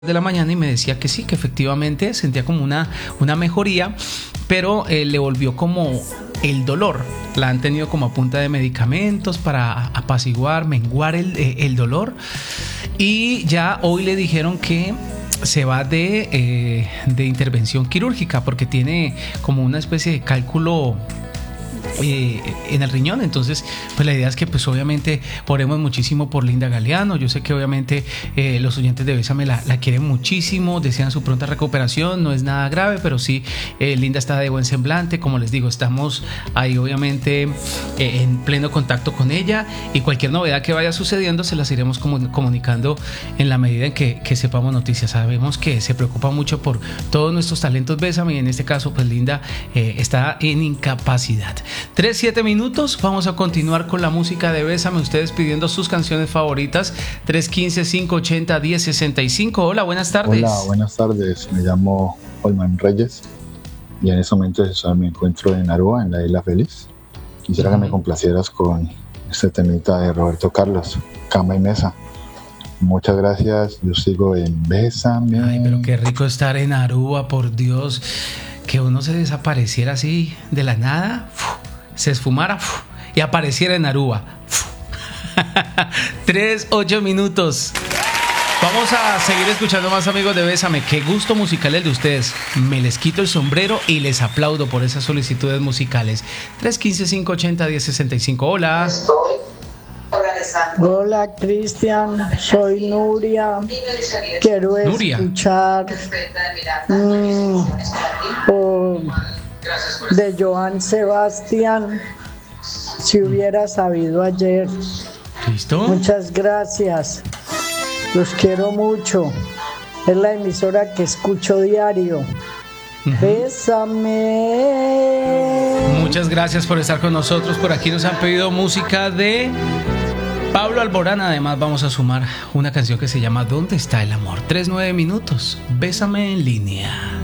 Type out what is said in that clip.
de la mañana y me decía que sí, que efectivamente sentía como una mejoría, pero le volvió como el dolor. La han tenido como a punta de medicamentos para apaciguar, menguar el dolor, y ya hoy le dijeron que se va de intervención quirúrgica porque tiene como una especie de cálculo en el riñón. Entonces pues la idea es que pues obviamente oremos muchísimo por Linda Galeano. Yo sé que obviamente los oyentes de Bésame la quieren muchísimo, desean su pronta recuperación. No es nada grave, pero sí, Linda está de buen semblante. Como les digo, estamos ahí obviamente en pleno contacto con ella, y cualquier novedad que vaya sucediendo se las iremos comunicando en la medida en que sepamos noticias. Sabemos que se preocupa mucho por todos nuestros talentos Bésame, y en este caso pues Linda está en incapacidad. 3-7 minutos, vamos a continuar con la música de Bésame, ustedes pidiendo sus canciones favoritas. 315-580-1065. Hola, buenas tardes. Hola, buenas tardes, me llamo Olman Reyes y en este momento me encuentro en Aruba, en la Isla Feliz. Quisiera que me complacieras con este temita de Roberto Carlos, Cama y Mesa. Muchas gracias, yo sigo en Bésame. Ay, pero qué rico estar en Aruba, por Dios. Que uno se desapareciera así de la nada, se esfumara y apareciera en Aruba. 3-8 minutos. Vamos a seguir escuchando más, amigos de Bésame. Qué gusto musical el de ustedes. Me les quito el sombrero y les aplaudo por esas solicitudes musicales. 315-580-1065. Hola. Hola, Cristian, soy Nuria. Quiero escuchar de Joan Sebastián, Si hubiera sabido ayer. ¿Listo? Muchas gracias, los quiero mucho. Es la emisora que escucho diario. Bésame. Muchas gracias por estar con nosotros. Por aquí nos han pedido música de Pablo Alborán. Además vamos a sumar una canción que se llama ¿Dónde está el amor? 3-9 minutos. Bésame en línea.